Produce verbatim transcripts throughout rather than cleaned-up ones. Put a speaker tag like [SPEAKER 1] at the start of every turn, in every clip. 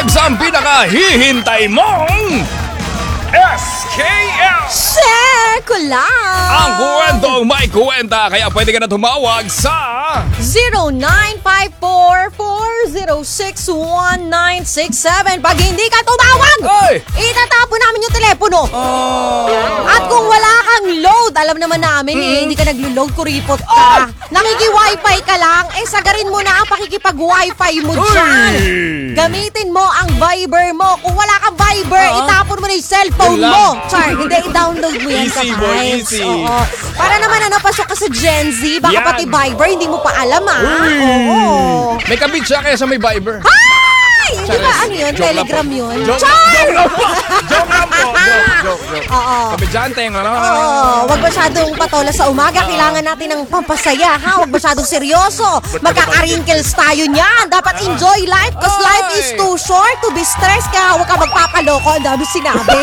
[SPEAKER 1] Vibes ang pinakahihintay mong S K L.
[SPEAKER 2] Share ko lang!
[SPEAKER 1] Ang kwentong may kwenta, kaya pwede ka na tumawag sa
[SPEAKER 2] zero nine five four, four zero six, one nine six seven. Pag hindi ka tumawag,
[SPEAKER 1] Ay!
[SPEAKER 2] itatapon namin yung telepono.
[SPEAKER 1] Oh.
[SPEAKER 2] At kung wala kang load, alam naman namin eh, hindi ka naglo-load, kuripot ka. Nakiki-wifi ka lang, eh sagarin mo na ang pakikipag-wifi mo dyan. Gamitin mo ang Viber mo. Kung wala kang Viber,
[SPEAKER 1] Ah.
[SPEAKER 2] itapon mo na yung cellphone
[SPEAKER 1] Yun lang.
[SPEAKER 2] mo. Char, hindi, i-download mo yan
[SPEAKER 1] Easy,
[SPEAKER 2] sa
[SPEAKER 1] boy,
[SPEAKER 2] Vibes.
[SPEAKER 1] easy.
[SPEAKER 2] Oo. Para naman ano, pasok ka sa Gen Z, baka
[SPEAKER 1] Yan.
[SPEAKER 2] pati Viber, hindi mo pa alam ah.
[SPEAKER 1] Uy.
[SPEAKER 2] Oo.
[SPEAKER 1] May kabit siya kaya sa may Viber.
[SPEAKER 2] Ay! Di ba ano yun?
[SPEAKER 1] Joke lang
[SPEAKER 2] Telegram
[SPEAKER 1] po.
[SPEAKER 2] yun?
[SPEAKER 1] Joke,
[SPEAKER 2] Char!
[SPEAKER 1] joke lang po. Joke lang po. Joke, joke, joke.
[SPEAKER 2] Oo.
[SPEAKER 1] Kabidyante, ano?
[SPEAKER 2] Oo, wag masyadong patola sa umaga. Kailangan natin ng pampasaya, ha? Wag masyadong seryoso. Magkaka-wrinkles tayo niyan. Dapat enjoy life because
[SPEAKER 1] Ay.
[SPEAKER 2] life is too short to be stressed. Kaya huwag ka magpapaloko. Ang dami sinabi.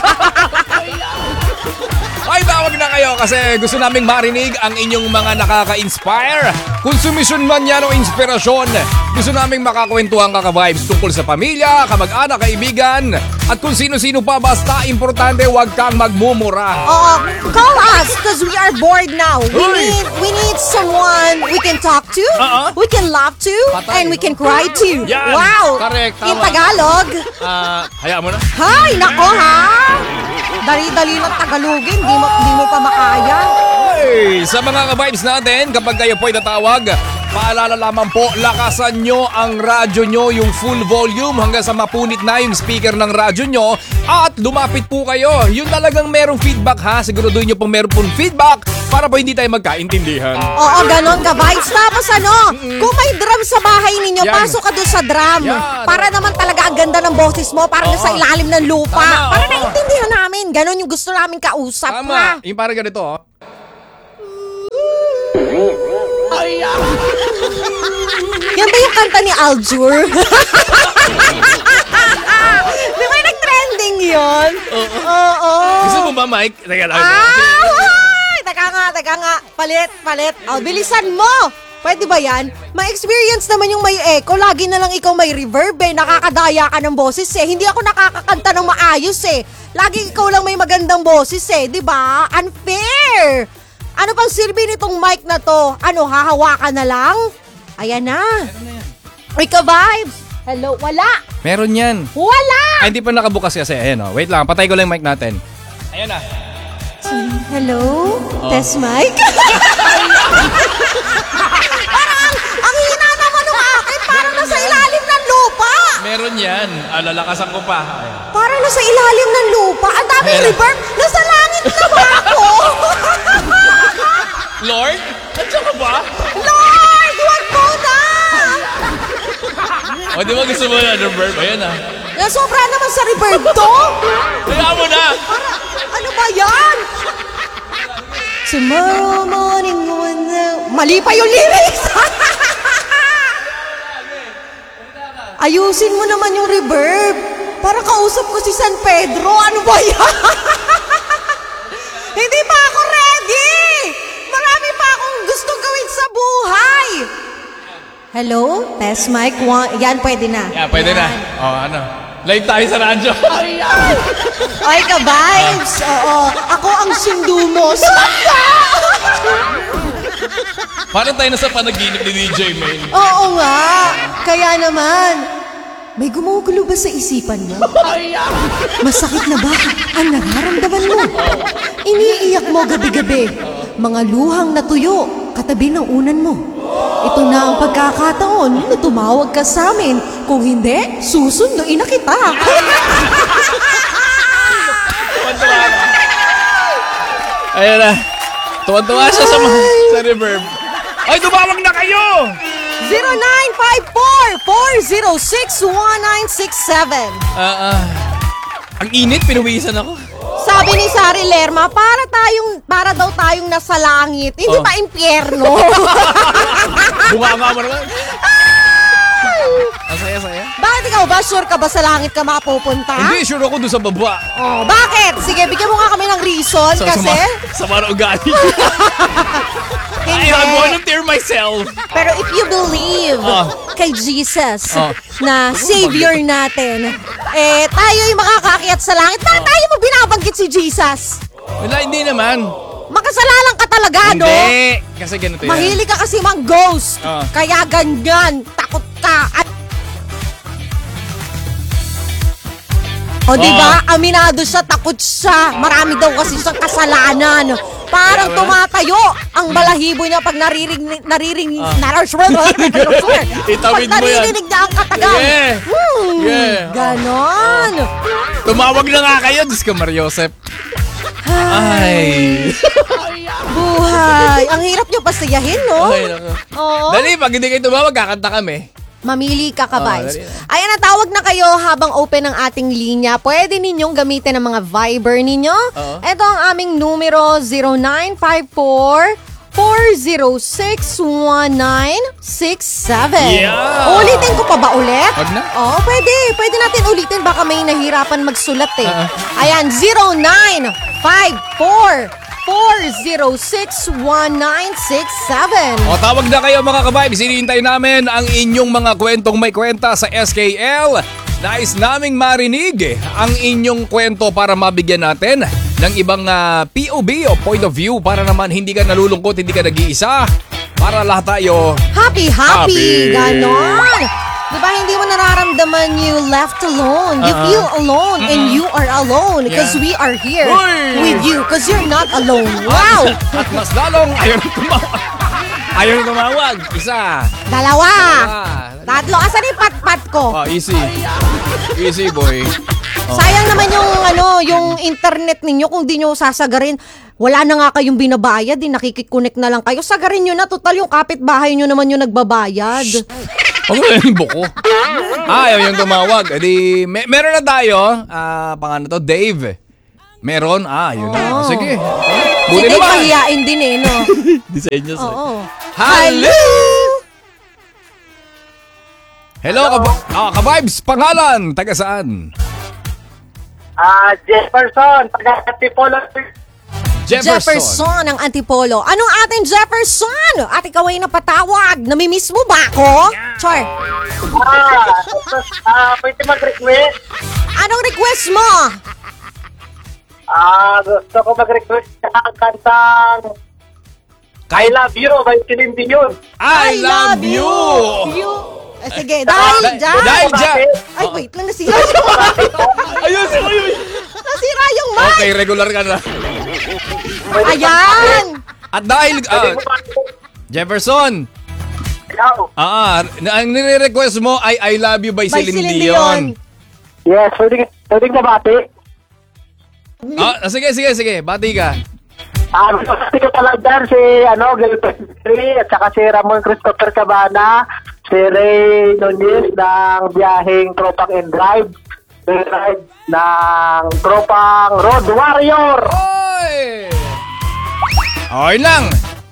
[SPEAKER 1] Ay, tawag na kayo kasi gusto naming marinig ang inyong mga nakaka-inspire. Konsumisyon man yan o inspirasyon. Gusto naming makakwentuhan ka ka-vibes tungkol sa pamilya, kamag-anak, kaibigan, at kung sino-sino pa. Basta importante, huwag kang magmumura.
[SPEAKER 2] Oo, call us because we are bored now. We
[SPEAKER 1] Uy.
[SPEAKER 2] need we need someone we can talk to,
[SPEAKER 1] Uh-uh.
[SPEAKER 2] we can laugh to,
[SPEAKER 1] Patay.
[SPEAKER 2] and we can cry to.
[SPEAKER 1] Yan.
[SPEAKER 2] Wow!
[SPEAKER 1] Correct,
[SPEAKER 2] In
[SPEAKER 1] tama.
[SPEAKER 2] Tagalog,
[SPEAKER 1] Ah, hayaan mo na.
[SPEAKER 2] hay, nako ha! Dali-dali ng Tagalogin, di mo, di mo pa makaya.
[SPEAKER 1] Hey, sa mga ka-vibes natin, kapag kayo po'y natawag, paalala lamang po, lakasan nyo ang radyo nyo, yung full volume hanggang sa mapunit na yung speaker ng radyo nyo at lumapit po kayo. Yung talagang merong feedback ha, siguraduhin nyo pong meron pong feedback para po hindi tayo magkaintindihan.
[SPEAKER 2] Oo, ganon ka, vibes. Tapos ano, kung may drum sa bahay ninyo,
[SPEAKER 1] Yan.
[SPEAKER 2] pasok ka doon sa drum.
[SPEAKER 1] Yan.
[SPEAKER 2] Para naman talaga ang ganda ng boses mo, para
[SPEAKER 1] Oo.
[SPEAKER 2] nasa ilalim ng lupa.
[SPEAKER 1] Tama,
[SPEAKER 2] para
[SPEAKER 1] oo.
[SPEAKER 2] naintindihan namin. Ganon yung gusto namin kausap, ha?
[SPEAKER 1] Tama, yung parang ganito oh.
[SPEAKER 2] Yan ba yung kanta ni Aljur? Di ba nag-trending yun? Oo.
[SPEAKER 1] Gusto mo ba, Mike? Teka lang.
[SPEAKER 2] Ah! Teka nga, teka nga. Palit, palit. Oh, bilisan mo! Pwede ba yan? Ma-experience naman yung may echo. Lagi na lang ikaw may reverb eh. Nakakadaya ka ng boses eh. Hindi ako nakakakanta ng maayos eh. Lagi ikaw lang may magandang boses eh. Di ba? Unfair! Ano pang silbi nitong mic na to? Ano, hahawakan na lang? Ayan na. Ika vibes. Hello, wala.
[SPEAKER 1] Meron yan.
[SPEAKER 2] Wala!
[SPEAKER 1] Ay, hindi pa nakabukas kasi. Ayan oh. Wait lang, patay ko lang yung mic natin. Ayan na.
[SPEAKER 2] Hello?
[SPEAKER 1] Oh.
[SPEAKER 2] Test mic? Parang, ang hina naman ng akin. Parang nasa ilalim ng lupa.
[SPEAKER 1] Meron yan. Alalakasan ko pa. Ayan.
[SPEAKER 2] Parang nasa ilalim ng lupa. Ang daming
[SPEAKER 1] Ayan.
[SPEAKER 2] reverb. Nasa langit na ba ako?
[SPEAKER 1] Lord? Andiyan ka ba?
[SPEAKER 2] Lord, wag mo na!
[SPEAKER 1] O, di ba gusto mo na reverb? Ayan na.
[SPEAKER 2] Nasobra naman sa reverb to.
[SPEAKER 1] Kaya mo na!
[SPEAKER 2] Para, ano ba yan? Tomorrow morning when the... Mali pa yung lyrics! Ayusin mo naman yung reverb. Para kausap ko si San Pedro. Ano ba yan? Hindi pa ako ready! Marami pa akong gustong gawin sa buhay! Hello? Test mic one. Yan, pwede na.
[SPEAKER 1] Yeah, pwede na. O, ano? Live tayo sa radyo.
[SPEAKER 2] Ay, ka-vibes! Oo. Ako ang sundo mo. Saka!
[SPEAKER 1] Parang tayo nasa panaginip ni D J Main.
[SPEAKER 2] Oo nga. Kaya naman, may gumugulo ba sa isipan mo? Masakit na ba ang nararamdaman mo? Iniiyak mo gabi-gabi. Mga luhang natuyo katabi ng unan mo. Ito na ang pagkakataon na tumawag ka sa amin. Kung hindi, susunduin na kita.
[SPEAKER 1] Tuwan-tuwa na. Ayan na. Tuwan-tuwa siya sa, sa reverb. Ay, tumawag na kayo!
[SPEAKER 2] zero nine five four, four zero six, one nine six seven.
[SPEAKER 1] Ah, ah. Ang init, pinuwisan ako.
[SPEAKER 2] Sabi ni Sari Lerma, para tayong para daw tayong nasa langit. Hindi
[SPEAKER 1] Oh.
[SPEAKER 2] ba impyerno?
[SPEAKER 1] Bunga nga mo naman. Ang saya-saya.
[SPEAKER 2] Bakit ikaw ba? Sure ka ba sa langit ka makapupunta?
[SPEAKER 1] Hindi, sure ako doon sa baba.
[SPEAKER 2] Oh, bakit? Sige, bigyan mo nga kami ng reason
[SPEAKER 1] Sa,
[SPEAKER 2] kasi.
[SPEAKER 1] Sa mga ugali. I
[SPEAKER 2] Hindi.
[SPEAKER 1] have volunteer myself.
[SPEAKER 2] Pero if you believe
[SPEAKER 1] Ah.
[SPEAKER 2] kay Jesus
[SPEAKER 1] Ah.
[SPEAKER 2] na Savior natin, eh, tayo yung makakaakyat sa langit. Bakit tayo mo binabanggit si Jesus?
[SPEAKER 1] Wala, hindi naman.
[SPEAKER 2] Makasalanan ka talaga, no?
[SPEAKER 1] Hindi. Kasi ganito yan.
[SPEAKER 2] Mahilig ka kasi mang ghost.
[SPEAKER 1] Ah.
[SPEAKER 2] Kaya ganyan. Takot ka. At o, di ba? Aminado siya, takot siya. Marami daw kasi siyang kasalanan. Parang tumatayo ang balahibo niya pag naririnig, naririnig,
[SPEAKER 1] Ah.
[SPEAKER 2] naririnig,
[SPEAKER 1] Itawid
[SPEAKER 2] pag
[SPEAKER 1] mo yan.
[SPEAKER 2] naririnig niya ang katagang.
[SPEAKER 1] Yeah.
[SPEAKER 2] Hmm,
[SPEAKER 1] Yeah.
[SPEAKER 2] ganon.
[SPEAKER 1] Tumawag na nga kayo, Diyos ko, Mariosep. Ay.
[SPEAKER 2] Buhay. Ang hirap niyo pasayahin, no?
[SPEAKER 1] Ay, naku.
[SPEAKER 2] Oo.
[SPEAKER 1] Dali, pag hindi kayo tumawag, kakanta kami.
[SPEAKER 2] Mamili ka ka,
[SPEAKER 1] Oh,
[SPEAKER 2] Vibes.
[SPEAKER 1] dali na.
[SPEAKER 2] Ayan, natawag na kayo habang open ang ating linya. Pwede ninyong gamitin ang mga Viber ninyo.
[SPEAKER 1] Oo.
[SPEAKER 2] Ito ang aming numero zero nine five four, four zero six, one nine six seven.
[SPEAKER 1] Yeah.
[SPEAKER 2] Ulitin ko pa ba ulit?
[SPEAKER 1] Wag na.
[SPEAKER 2] Oo, pwede. Pwede natin ulitin. Baka may nahirapan magsulat eh.
[SPEAKER 1] Ah.
[SPEAKER 2] Ayan, zero nine five four, four zero six, one nine six seven.
[SPEAKER 1] O, tawag na kayo mga ka-vibes. Hinihintay namin ang inyong mga kwentong may kwenta sa S K L. Nais naming marinig ang inyong kwento para mabigyan natin ng ibang ah, P O V o point of view para naman hindi ka nalulungkot, hindi ka nag-iisa. Para lahat tayo.
[SPEAKER 2] Happy, happy.
[SPEAKER 1] Happy.
[SPEAKER 2] Ganon. Diba hindi mo nararamdaman you left alone. You
[SPEAKER 1] Uh-uh.
[SPEAKER 2] feel alone and you are alone because
[SPEAKER 1] Yeah.
[SPEAKER 2] we are here
[SPEAKER 1] Uy.
[SPEAKER 2] with you because you're not alone. Wow!
[SPEAKER 1] At mas lalong ayaw na tumawag. Ayaw na tumawag. Isa.
[SPEAKER 2] Dalawa.
[SPEAKER 1] Ah,
[SPEAKER 2] Tatlo. Asan yung pat-pat ko?
[SPEAKER 1] oh, easy. Easy, boy.
[SPEAKER 2] Sayang naman yung ano, yung internet ninyo kung di nyo sasagarin. Wala na nga kayong binabayad, din nakikiconnect na lang kayo. Sagarin nyo na, total yung kapitbahay nyo naman yung nagbabayad.
[SPEAKER 1] Huwag mo yung buko. Ah, ayaw yung tumawag. E di, me- meron na tayo. Ah, pangalan to, Dave. Meron? Ah, yun na.
[SPEAKER 2] Oh.
[SPEAKER 1] Sige.
[SPEAKER 2] Si
[SPEAKER 1] Buti
[SPEAKER 2] Dave
[SPEAKER 1] naman.
[SPEAKER 2] mahihain din eh, no?
[SPEAKER 1] Di sa inyo. sir.
[SPEAKER 2] Oo.
[SPEAKER 1] Hello! Hello, kab- ah, ka-vibes. Pangalan, taga saan?
[SPEAKER 3] Ah, Jefferson, taga-Antipolo.
[SPEAKER 1] Jefferson.
[SPEAKER 2] Jefferson ang Antipolo. Anong ating Jefferson? At ikaw ay napatawag. Namimiss mo ba ako? Char.
[SPEAKER 3] Ah, ah, pwede mag-request.
[SPEAKER 2] Anong request mo?
[SPEAKER 3] Ah, gusto ko mag-request sa kantang I Love You by Celine Dion.
[SPEAKER 1] I, love you!
[SPEAKER 2] You. Eh, sige, dahil
[SPEAKER 1] Da-
[SPEAKER 2] dyan.
[SPEAKER 1] Dahil dyan.
[SPEAKER 2] Ay, wait lang. Nasira yung
[SPEAKER 1] Ayun, ayun.
[SPEAKER 2] Nasira yung mic.
[SPEAKER 1] Okay, regular ka na.
[SPEAKER 2] Ayan.
[SPEAKER 1] At dahil, ah, Jefferson,
[SPEAKER 3] Ikaw.
[SPEAKER 1] ah, na- ang nire-request mo ay I Love You by,
[SPEAKER 2] By
[SPEAKER 1] Celine,
[SPEAKER 2] Celine
[SPEAKER 1] Dion.
[SPEAKER 2] Dion.
[SPEAKER 3] Yes, pwede, pwede ka bati.
[SPEAKER 1] Ah, sige, sige, sige. Bati ka.
[SPEAKER 3] Ah, gusto ko pala dyan si, ano, Gilbert at saka si Ramon Christopher Cabana, si Ray Nunez ng biyaheng Tropang and Drive, the ride ng Tropang Road Warrior.
[SPEAKER 1] Oy! Okay lang.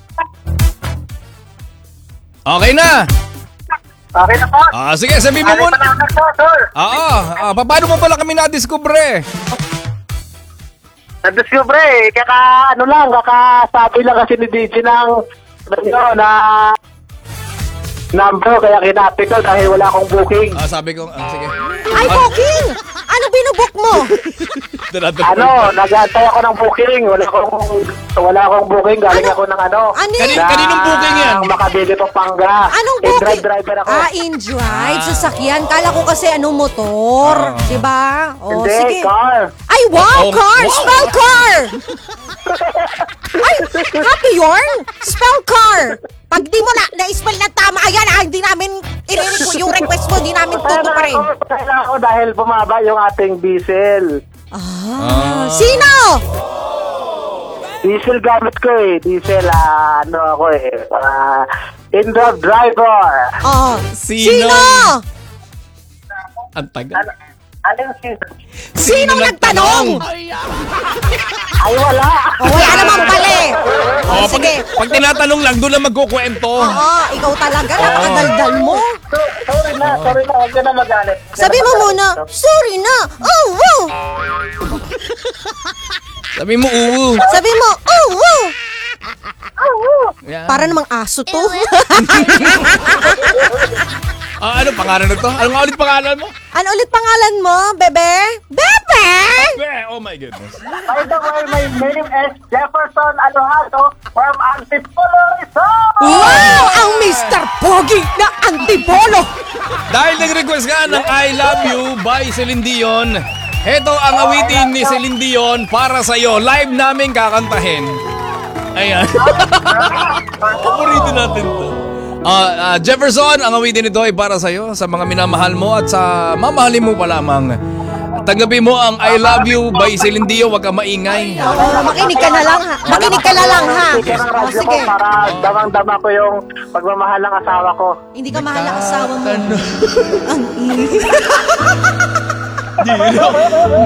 [SPEAKER 1] Okay na.
[SPEAKER 3] Okay na po.
[SPEAKER 1] Ah, sige, sabi mo
[SPEAKER 3] Ano
[SPEAKER 1] muna.
[SPEAKER 3] pa lang na, sir?
[SPEAKER 1] Oo, ah, pa- paano mo pala kami na-discover?
[SPEAKER 3] Na-discover eh, kaka ano lang, kakasabi lang kasi ni D J ng ano, na number, kaya kinapit ko dahil wala akong booking.
[SPEAKER 1] Ah, sabi ko, ah, sige.
[SPEAKER 2] Ay, booking. Ano binubok mo?
[SPEAKER 3] Ano, nag-aantay ako ng booking, wala akong, wala akong booking, galing
[SPEAKER 2] Ano?
[SPEAKER 3] ako ng ano.
[SPEAKER 2] Ano
[SPEAKER 1] Kani-
[SPEAKER 2] yun?
[SPEAKER 1] kaninong booking yan?
[SPEAKER 3] Ng Makabili, Pampanga.
[SPEAKER 2] Anong
[SPEAKER 3] In-drive
[SPEAKER 2] booking?
[SPEAKER 3] driver ako.
[SPEAKER 2] Ah, in-drive. Sasakyan. Kala ko kasi anong motor.
[SPEAKER 1] Ah.
[SPEAKER 2] Diba? O,
[SPEAKER 3] Hindi,
[SPEAKER 2] sige.
[SPEAKER 3] car.
[SPEAKER 2] Ay, wow,
[SPEAKER 1] Oh,
[SPEAKER 2] car!
[SPEAKER 1] wow.
[SPEAKER 2] Spell car! Ay, happy yarn! Spell car! Pag di mo na, na-spell na tama, ayan, ah, hindi namin, i-request yung request mo, hindi namin
[SPEAKER 3] Kaya
[SPEAKER 2] tuto
[SPEAKER 3] na
[SPEAKER 2] pa rin.
[SPEAKER 3] ako, kaya na ako dahil bumaba yung ating diesel.
[SPEAKER 2] Ah, sino?
[SPEAKER 3] Diesel gamit ko eh. Diesel, ah, ano ako eh. Uh, in-drive driver.
[SPEAKER 2] Oh,
[SPEAKER 1] Sino?
[SPEAKER 2] sino?
[SPEAKER 1] Ang tagal.
[SPEAKER 3] Anong sino?
[SPEAKER 2] Sinong nagtanong?
[SPEAKER 3] Ay, wala.
[SPEAKER 2] Oh, wala naman pala eh.
[SPEAKER 1] Oh,
[SPEAKER 2] Oh,
[SPEAKER 1] pag,
[SPEAKER 2] sige.
[SPEAKER 1] pag tinatanong lang, doon lang magkukwento.
[SPEAKER 2] Oo, ikaw talaga, napakadaldal mo.
[SPEAKER 3] So, sorry na, sorry na. Huwag ka na magalit. Huwag ka
[SPEAKER 2] Sabi
[SPEAKER 3] na
[SPEAKER 2] mo
[SPEAKER 3] magalit.
[SPEAKER 2] muna, sorry na. Oh, wow.
[SPEAKER 1] Sabi mo, uwu.
[SPEAKER 2] Sabi mo, oh, wow.
[SPEAKER 1] Yan.
[SPEAKER 2] Para namang aso to.
[SPEAKER 1] Ah, ano pangalan nito? Ano nga ulit pangalan mo?
[SPEAKER 2] Ano ulit pangalan mo, bebe? Bebe!
[SPEAKER 1] Eh, oh my goodness.
[SPEAKER 3] By the way, my name is Jefferson Alojado from Antipolo, Rizal.
[SPEAKER 2] Wow! Ang Mister Pogi na Antipolo!
[SPEAKER 1] Dahil nag-request ka ng I Love You by Celine Dion, heto ang awitin ni Celine Dion para sa'yo. Live namin kakantahin. Ayan. Paborito natin to. Ah, ah, Jefferson, ang awitin nito ay para sa'yo, sa mga minamahal mo at sa mamahalin mo pa lamang. Tanggapin mo ang I Love You by Celine Dion, wag kang maingay.
[SPEAKER 2] Oo, makinig ka na lang ha. Makinig ka na lang ha.
[SPEAKER 3] Speaker ng
[SPEAKER 2] O
[SPEAKER 3] radyo
[SPEAKER 2] sige,
[SPEAKER 3] ko para damang-dama ko yung pagmamahal ng asawa ko.
[SPEAKER 2] hindi ka mahal ang asawa mo.
[SPEAKER 1] Ano?
[SPEAKER 2] Ang ingay.
[SPEAKER 1] Di,